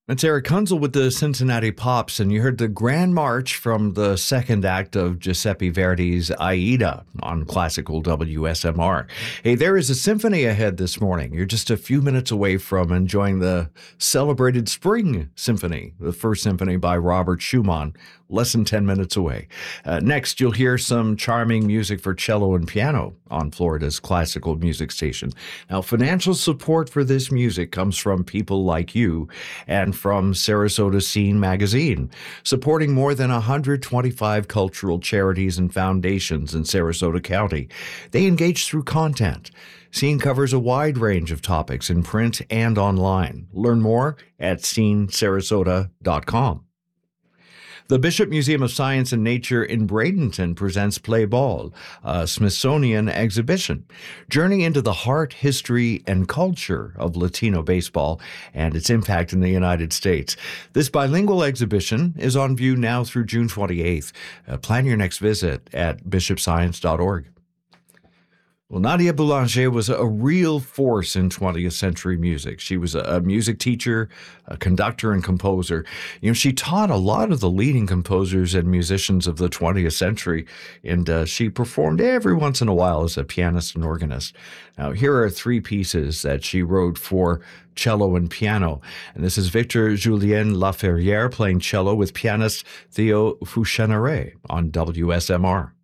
It's Eric Kunzel with the Cincinnati Pops, and you heard the Grand March from the second act of Giuseppe Verdi's Aida on classical WSMR. Hey, there is a symphony ahead this morning. You're just a few minutes away from enjoying the celebrated Spring Symphony, the first symphony by Robert Schumann, less than 10 minutes away. Next, you'll hear some charming music for cello and piano on Florida's classical music station. Now, financial support for this music comes from people like you and from Sarasota Scene magazine, supporting more than 125 cultural charities and foundations in Sarasota County. They engage through content. Scene covers a wide range of topics in print and online. Learn more at scenesarasota.com. The Bishop Museum of Science and Nature in Bradenton presents Play Ball, a Smithsonian exhibition. Journey into the heart, history, and culture of Latino baseball and its impact in the United States. This bilingual exhibition is on view now through June 28th. Plan your next visit at bishopscience.org. Well, Nadia Boulanger was a real force in 20th century music. She was a music teacher, a conductor, and composer. She taught a lot of the leading composers and musicians of the 20th century, and she performed every once in a while as a pianist and organist. Now, here are three pieces that she wrote for cello and piano. And this is Victor Julien Laferrière playing cello with pianist Theo Foucheneret on WSMR.